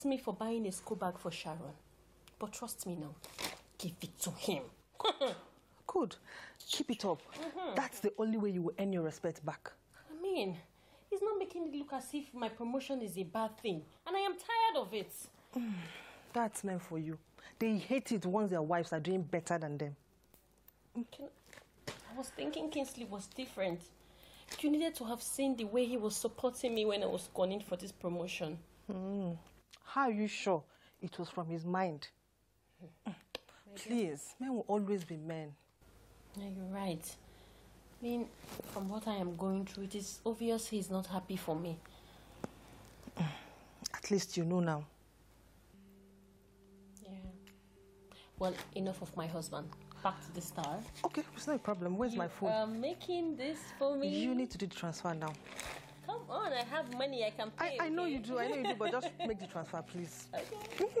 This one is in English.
me for buying a school bag for Sharon. But trust me now, give it to him. Good. Keep it up. That's the only way you will earn your respect back. I mean, he's not making it look as if my promotion is a bad thing. And I am tired of it. That's meant for you. They hate it once their wives are doing better than them. I was thinking Kingsley was different. You needed to have seen the way he was supporting me when I was gunning for this promotion. How are you sure it was from his mind? Please, men will always be men. Yeah, you're right. I mean, from what I am going through, it is obvious he's not happy for me. At least you know now. Yeah. Well, enough of my husband. Back to the star. Okay, it's no problem. Where's my phone? You are making this for me? You need to do the transfer now. Come on, I have money I can pay. I know you do, but just make the transfer, please. Okay.